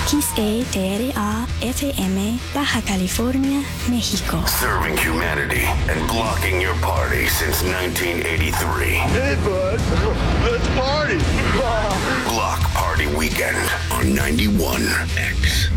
XETRA FM, Baja California, México. Serving humanity and blocking your party since 1983. Hey, bud. Let's party. Block Party Weekend on 91X.